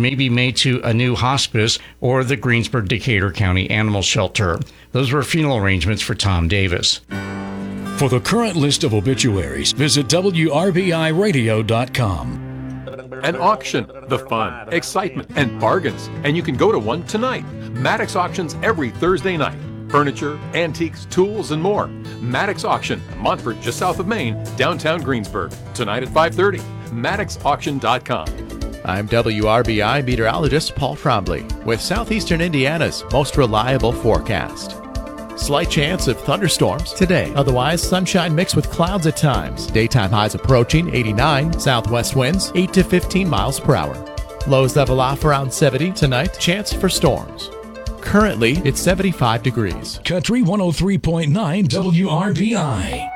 may be made to a new hospice or the Greensburg-Decatur County Animal Shelter. Those were funeral arrangements for Tom Davis. For the current list of obituaries, visit WRBIRadio.com. An auction, the fun, excitement, and bargains. And you can go to one tonight. Maddox Auctions every Thursday night. Furniture, antiques, tools, and more. Maddox Auction, Montfort, just south of Maine, downtown Greensburg. Tonight at 5:30. MaddoxAuction.com. I'm WRBI meteorologist Paul Trombley with Southeastern Indiana's most reliable forecast. Slight chance of thunderstorms today. Otherwise, sunshine mixed with clouds at times. Daytime highs approaching 89. Southwest winds 8 to 15 miles per hour. Lows level off around 70 tonight. Chance for storms. Currently, it's 75 degrees. Country 103.9 WRBI.